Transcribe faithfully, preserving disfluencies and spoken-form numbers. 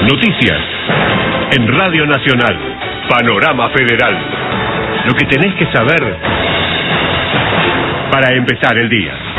Noticias en Radio Nacional, Panorama Federal. Lo que tenés que saber para empezar el día.